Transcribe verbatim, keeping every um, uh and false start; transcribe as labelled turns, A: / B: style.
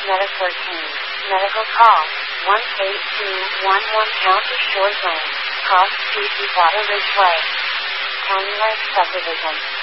A: Meta thirteen. Medical call. one eight two one one County Shores Lane. Cross Street, Water Ridge Way. County Line Subdivision.